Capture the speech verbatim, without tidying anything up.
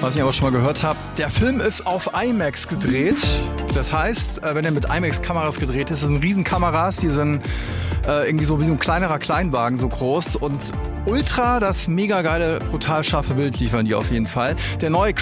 Was ihr aber schon mal gehört habt, der Film ist auf IMAX gedreht. Das heißt, wenn er mit IMAX-Kameras gedreht ist, das sind Riesenkameras, die sind äh, irgendwie so wie ein kleinerer Kleinwagen so groß und ultra das mega geile, brutal scharfe Bild liefern die auf jeden Fall. Der neue